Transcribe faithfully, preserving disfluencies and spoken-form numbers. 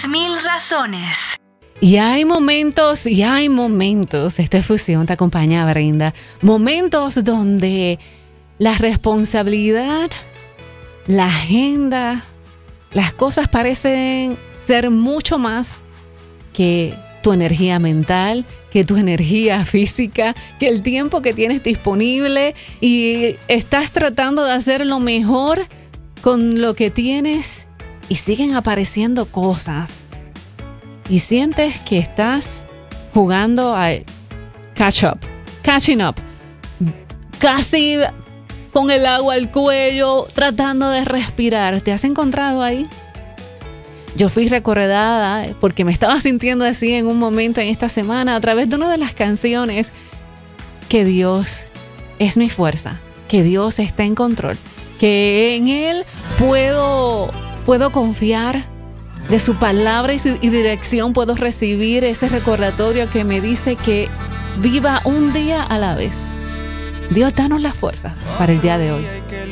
Diez mil razones. Y hay momentos, y hay momentos, esta fusión te acompaña, Brenda, momentos donde la responsabilidad, la agenda, las cosas parecen ser mucho más que tu energía mental, que tu energía física, que el tiempo que tienes disponible, y estás tratando de hacer lo mejor con lo que tienes y siguen apareciendo cosas y sientes que estás jugando a catch up, catching up, casi con el agua al cuello, tratando de respirar. ¿Te has encontrado ahí? Yo fui recordada porque me estaba sintiendo así en un momento en esta semana a través de una de las canciones, que Dios es mi fuerza, que Dios está en control, que en Él puedo, puedo confiar, de su palabra y, su, y dirección puedo recibir ese recordatorio que me dice que viva un día a la vez. Dios, danos la fuerza para el día de hoy.